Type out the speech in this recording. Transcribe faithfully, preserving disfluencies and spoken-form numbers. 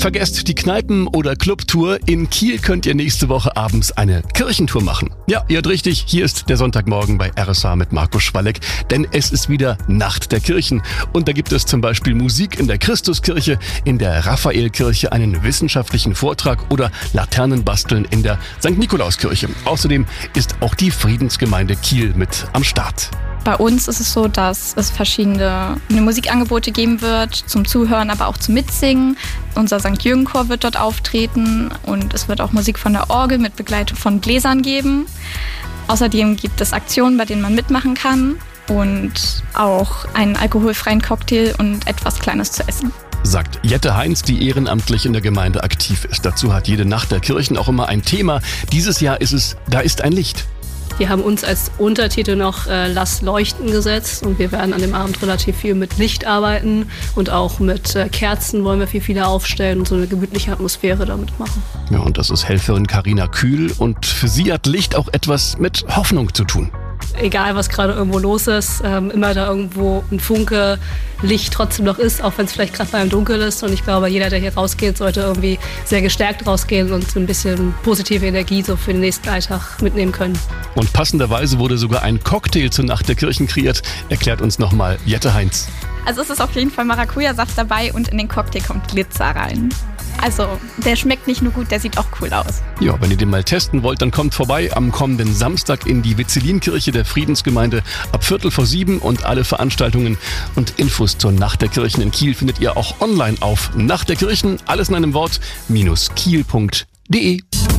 Vergesst die Kneipen- oder Clubtour. In Kiel könnt ihr nächste Woche abends eine Kirchentour machen. Ja, ihr hört richtig, hier ist der Sonntagmorgen bei R S H mit Markus Schwalleck, denn es ist wieder Nacht der Kirchen. Und da gibt es zum Beispiel Musik in der Christuskirche, in der Raphaelkirche, einen wissenschaftlichen Vortrag oder Laternenbasteln in der Sankt Nikolauskirche. Außerdem ist auch die Friedensgemeinde Kiel mit am Start. Bei uns ist es so, dass es verschiedene Musikangebote geben wird, zum Zuhören, aber auch zum Mitsingen. Unser Sankt Jürgen-Chor wird dort auftreten und es wird auch Musik von der Orgel mit Begleitung von Bläsern geben. Außerdem gibt es Aktionen, bei denen man mitmachen kann und auch einen alkoholfreien Cocktail und etwas Kleines zu essen. Sagt Jette Heinz, die ehrenamtlich in der Gemeinde aktiv ist. Dazu hat jede Nacht der Kirchen auch immer ein Thema. Dieses Jahr ist es "Da ist ein Licht". Wir haben uns als Untertitel noch äh, Lass leuchten gesetzt und wir werden an dem Abend relativ viel mit Licht arbeiten und auch mit äh, Kerzen wollen wir viel, viele aufstellen und so eine gemütliche Atmosphäre damit machen. Ja, und das ist Helferin Carina Kühl und für sie hat Licht auch etwas mit Hoffnung zu tun. Egal, was gerade irgendwo los ist, ähm, immer da irgendwo ein Funke Licht trotzdem noch ist, auch wenn es vielleicht gerade mal im Dunkeln ist. Und ich glaube, jeder, der hier rausgeht, sollte irgendwie sehr gestärkt rausgehen und so ein bisschen positive Energie so für den nächsten Alltag mitnehmen können. Und passenderweise wurde sogar ein Cocktail zur Nacht der Kirchen kreiert, erklärt uns nochmal Jette Heinz. Also es ist auf jeden Fall Maracuja-Saft dabei und in den Cocktail kommt Glitzer rein. Also der schmeckt nicht nur gut, der sieht auch cool aus. Ja, wenn ihr den mal testen wollt, dann kommt vorbei am kommenden Samstag in die Vizzelinkirche der Friedensgemeinde ab Viertel vor sieben und alle Veranstaltungen und Infos zur Nacht der Kirchen in Kiel findet ihr auch online auf Nacht der Kirchen, alles in einem Wort, minus kiel punkt de.